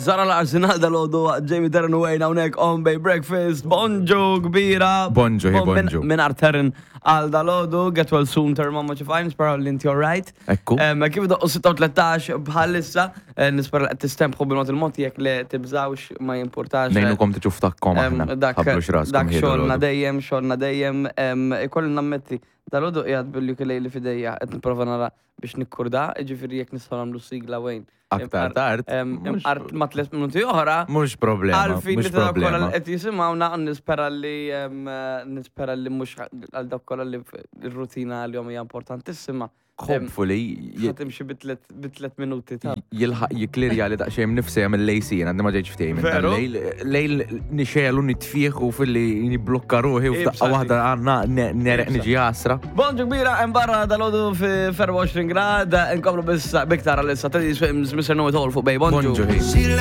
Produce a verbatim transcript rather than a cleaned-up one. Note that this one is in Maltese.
Zara l-Arsenal dal-ħodu Jamie Terran u għajna unek on bay breakfast. Bonġu kbira. Bonġu, hi bonġu. Min Terran għal dal-ħodu. Get well soon, Terran, ma ċifajn. Spera l-inti alright. Ekku. Kif daqqu sitta u tlettax bħalissa. Nispera l-tistemħu bil-not il-moti jek li tibżawx ma jimportax. Nejnukom t-ċuftakkom aħna. Dak xolna dejjem, xolna dejjem. Ikolli nammetti. Dal-ħodu jgħad bil-ukulele fidejja. Għed niprofa nara biex nikkurda. Ġifiri jek nisħu namlu sigla wejn. Aktar tard. Art ma tles minuti oħra. Mux problema. Għalfin li ta' kolla l-qed jisimawna nispera li nispera li mux għal dak kolla li il-rutina li jom hija importantissima. Hopefully. Għatimxi bitlet minuti ta' Jilħaq jiklirja li daqxem nifsija mill-lejsin, għandima ġeġ ftej minn tal-lejl. Lejl nixelu nitfieħ u fil-li niblokka ruħi u f'daqqa wahda għanna nereq niġi għasra. Bonġu kbira, imbarra dal-ħodu fi erba' u għoxrin grad, nkomlu bis biktar għal-issa, t-tadis mister Know It All fuq bej, bonġu.